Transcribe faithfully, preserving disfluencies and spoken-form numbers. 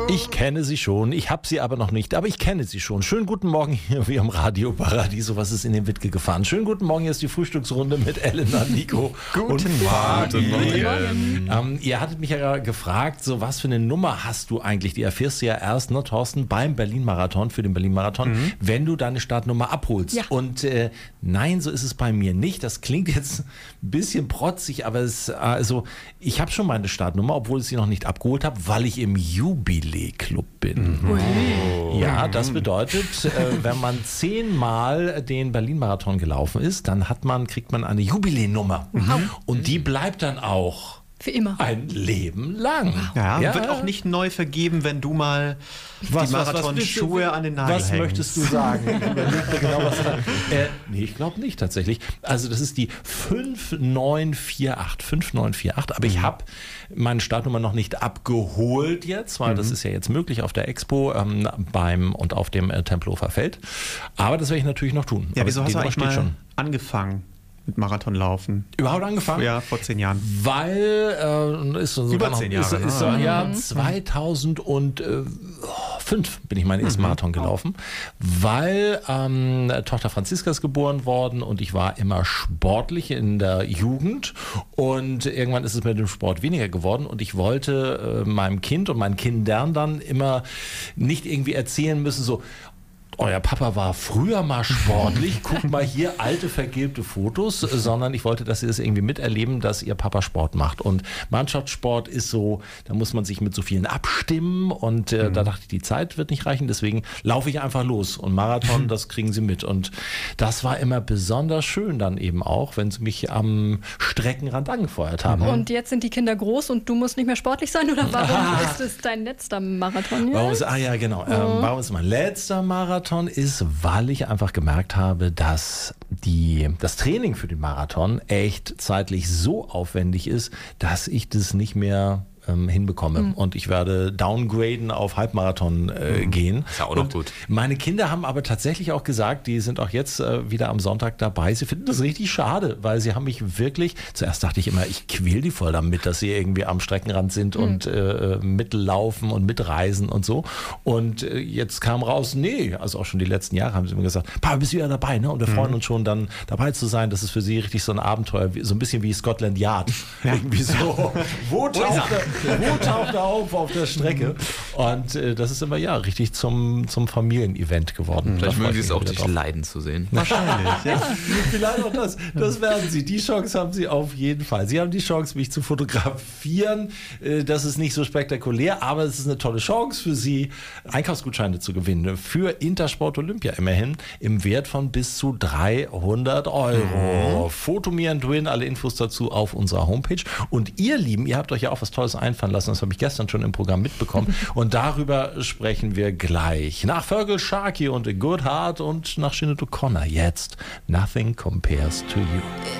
Ich kenne sie schon, ich habe sie aber noch nicht, aber ich kenne sie schon. Schönen guten Morgen hier wie am Radio Paradiso, was ist in den Wittke gefahren. Schönen guten Morgen, hier ist die Frühstücksrunde mit Elena, Nico guten und Morgen. Guten Morgen. Ähm, ihr hattet mich ja gefragt, so was für eine Nummer hast du eigentlich? Die erfährst du ja erst, ne, Thorsten, beim Berlin-Marathon, für den Berlin-Marathon, mhm. wenn du deine Startnummer abholst. Ja. Und äh, nein, so ist es bei mir nicht. Das klingt jetzt ein bisschen protzig, aber es, also, ich habe schon meine Startnummer, obwohl ich sie noch nicht abgeholt habe, weil ich im Jubilee-Club bin. Mhm. Ja, das bedeutet, äh, wenn man zehnmal den Berlin-Marathon gelaufen ist, dann hat man, kriegt man eine Jubiläenummer. Mhm. Und die bleibt dann auch für immer. ein Leben lang. Ja, ja, wird auch nicht neu vergeben, wenn du mal was, die Marathon-Schuhe an den Nagel Was hängst. möchtest du sagen? Ich überleg mir genau, was da, äh, nee, ich glaube nicht tatsächlich. Also das ist die fünf neun vier acht. fünf neun vier acht. Aber mhm. ich habe meine Startnummer noch nicht abgeholt jetzt, weil mhm. das ist ja jetzt möglich auf der Expo ähm, beim und auf dem äh, Tempelhofer Feld. Aber das werde ich natürlich noch tun. Ja, Aber wieso hast du eigentlich mal schon angefangen mit Marathonlaufen? Überhaupt angefangen? Ja, vor zehn Jahren. Weil, äh, ist so Über zehn Jahre. Ist, ist so, ah. ja, zweitausendfünf bin ich meinen ersten mhm. Marathon gelaufen, weil ähm, Tochter Franziska ist geboren worden und ich war immer sportlich in der Jugend und irgendwann ist es mit dem Sport weniger geworden und ich wollte äh, meinem Kind und meinen Kindern dann immer nicht irgendwie erzählen müssen, so, euer Papa war früher mal sportlich, guckt mal hier alte vergilbte Fotos, sondern ich wollte, dass sie das irgendwie miterleben, dass ihr Papa Sport macht. Und Mannschaftssport ist so, da muss man sich mit so vielen abstimmen und äh, mhm. da dachte ich, die Zeit wird nicht reichen, deswegen laufe ich einfach los. Und Marathon, das kriegen sie mit. Und das war immer besonders schön dann eben auch, wenn sie mich am Streckenrand angefeuert haben. Und jetzt sind die Kinder groß und du musst nicht mehr sportlich sein, oder warum ah. ist es dein letzter Marathon jetzt? Warum ist, ah ja, genau. Oh. Ähm, warum ist mein letzter Marathon? Ist, weil ich einfach gemerkt habe, dass die, das Training für den Marathon echt zeitlich so aufwendig ist, dass ich das nicht mehr ähm, hinbekomme. Mhm. Und ich werde downgraden auf Halbmarathon äh, mhm. gehen. Ist ja auch noch und gut. Meine Kinder haben aber tatsächlich auch gesagt, die sind auch jetzt äh, wieder am Sonntag dabei. Sie finden das richtig schade, weil sie haben mich wirklich, zuerst dachte ich immer, ich quäl die voll damit, dass sie irgendwie am Streckenrand sind mhm. und äh, mitlaufen und mitreisen und so. Und äh, jetzt kam raus, nee, also auch schon die letzten Jahre haben sie mir gesagt, Papa, bist du wieder dabei, ne? Und wir mhm. freuen uns schon, dann dabei zu sein. Das ist für sie richtig so ein Abenteuer, so ein bisschen wie Scotland Yard. Ja. Irgendwie so, wo taucht er, wo taucht er auf auf der Strecke? Und äh, das ist immer, ja, richtig zum, zum Familienevent geworden. Vielleicht mögen sie es auch, dich leiden zu sehen. Wahrscheinlich, ja. Vielleicht auch das. Das werden sie. Die Chance haben sie auf jeden Fall. Sie haben die Chance, mich zu fotografieren. Das ist nicht so spektakulär, aber es ist eine tolle Chance für sie, Einkaufsgutscheine zu gewinnen. Für Intersport Olympia immerhin im Wert von bis zu dreihundert Euro. Mhm. Photo Me and Win, alle Infos dazu auf unserer Homepage. Und ihr Lieben, ihr habt euch ja auch was Tolles einfallen lassen. Das habe ich gestern schon im Programm mitbekommen. Und darüber sprechen wir gleich. Nach Fergal Sharkey und A Good Heart und nach Sinead O'Connor jetzt Nothing Compares to You.